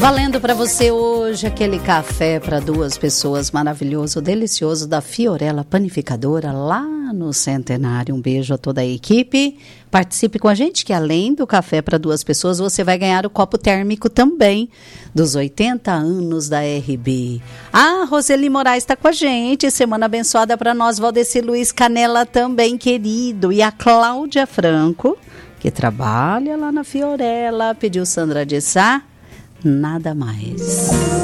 Valendo para você hoje aquele café para 2 pessoas maravilhoso, delicioso da Fiorella Panificadora lá no Centenário. Um beijo a toda a equipe. Participe com a gente que além do café para 2 pessoas, você vai ganhar o copo térmico também dos 80 anos da RB. A Roseli Moraes está com a gente. Semana abençoada para nós. Valdeci Luiz Canela também, querido. E a Cláudia Franco, que trabalha lá na Fiorella, pediu Sandra de Sá. Nada mais.